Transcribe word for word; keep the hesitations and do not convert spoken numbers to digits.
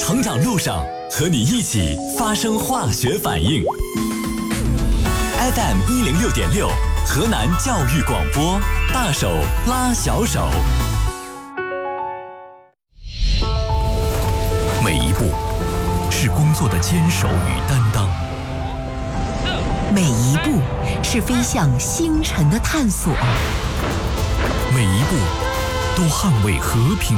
成长路上，和你一起发生化学反应。F M 一零六点六，河南教育广播，大手拉小手。每一步是工作的坚守与担当， 每一步是飞向星辰的探索， 每一步都捍卫和平